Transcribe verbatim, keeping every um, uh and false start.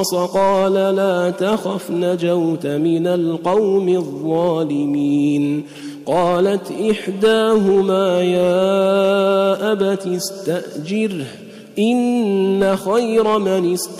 قال لا تخف نجوت من القوم الظالمين. قالت إحداهما يا أبت استأجره إن خير من استأجره